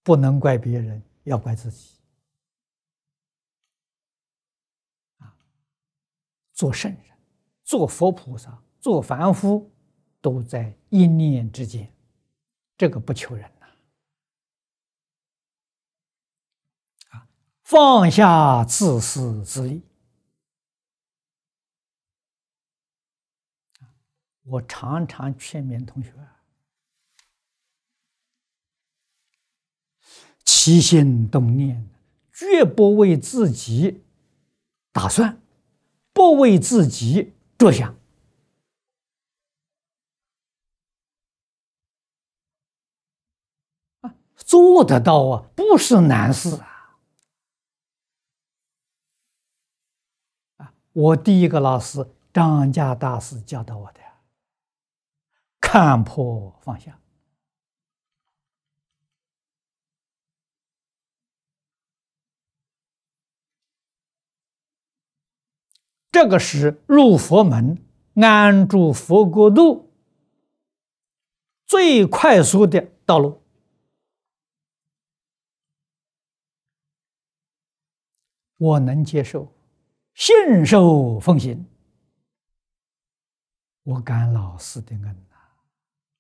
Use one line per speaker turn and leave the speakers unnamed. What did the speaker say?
不能怪别人，要怪自己。做圣人、做佛菩萨、做凡夫，都在一念之间，这个不求人呐。放下自私自利。我常常劝勉同学，起心动念，绝不为自己打算，不为自己着想。做得到啊，不是难事啊！我第一个老师张家大师教导我的，看破放下。这个是入佛门、安住佛国度最快速的道路。我能接受，信受奉行，我感老师的恩。